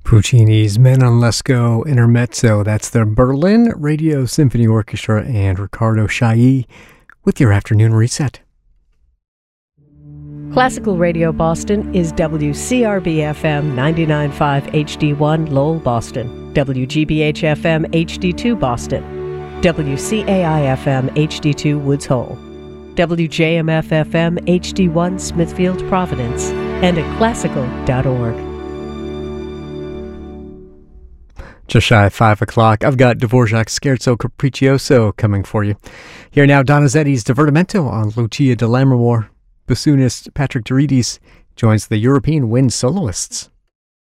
Puccini's Men on Lescaut Intermezzo. That's the Berlin Radio Symphony Orchestra and Riccardo Chailly with your afternoon reset. Classical Radio Boston is WCRB-FM 99.5 HD1 Lowell, Boston, WGBH-FM HD2 Boston, WCAI-FM HD2 Woods Hole, WJMF-FM HD1 Smithfield, Providence, and at classical.org. Just shy of 5 o'clock, I've got Dvorak's Scherzo Capriccioso coming for you. Here now, Donizetti's Divertimento on Lucia di Lammermoor. Bassoonist Patrick Dorides joins the European Wind Soloists.